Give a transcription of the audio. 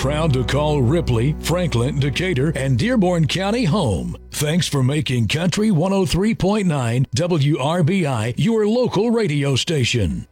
Proud to call Ripley, Franklin, Decatur, and Dearborn County home. Thanks for making Country 103.9 WRBI your local radio station.